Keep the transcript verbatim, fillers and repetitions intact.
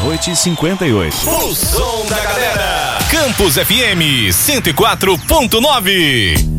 Meia-noite e cinquenta e oito. O som da galera. Campus F M cento e quatro ponto nove.